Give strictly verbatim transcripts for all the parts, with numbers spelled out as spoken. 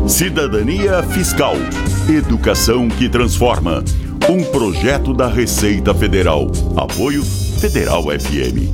Cidadania Fiscal. Educação que transforma. Um projeto da Receita Federal. Apoio Federal F M.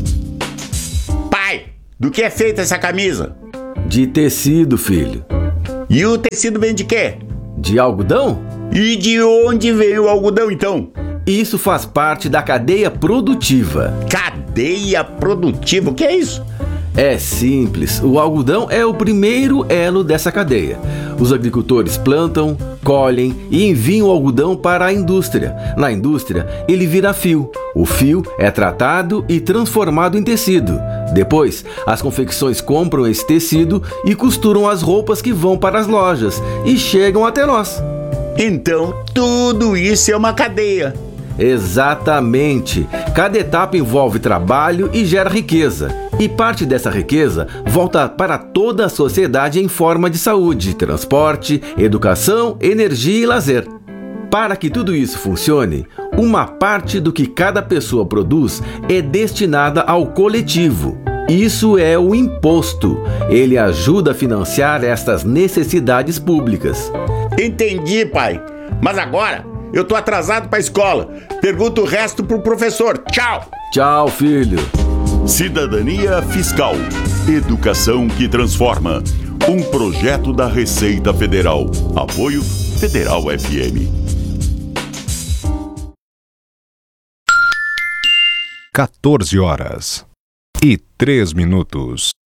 Pai, do que é feita essa camisa? De tecido, filho. E o tecido vem de quê? De algodão? E de onde vem o algodão, então? Isso faz parte da cadeia produtiva. Cadeia produtiva? O que é isso? É simples, o algodão é o primeiro elo dessa cadeia. Os agricultores plantam, colhem e enviam o algodão para a indústria. Na indústria, ele vira fio. O fio é tratado e transformado em tecido. Depois, as confecções compram esse tecido e costuram as roupas que vão para as lojas e chegam até nós. Então, tudo isso é uma cadeia. Exatamente. Cada etapa envolve trabalho e gera riqueza. E parte dessa riqueza volta para toda a sociedade em forma de saúde, transporte, educação, energia e lazer. Para que tudo isso funcione, uma parte do que cada pessoa produz é destinada ao coletivo. Isso é o imposto. Ele ajuda a financiar estas necessidades públicas. Entendi, pai. Mas agora eu tô atrasado para a escola. Pergunta o resto pro professor. Tchau. Tchau, filho. Cidadania Fiscal. Educação que transforma. Um projeto da Receita Federal. Apoio Federal F M. quatorze horas e três minutos.